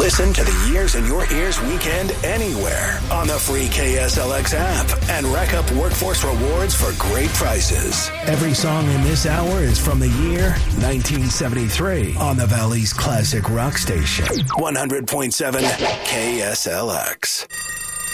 Listen to the Years in Your Ears weekend anywhere on the free KSLX app and rack up workforce rewards for great prices. Every song in this hour is from the year 1973 on the Valley's classic rock station, 100.7 KSLX.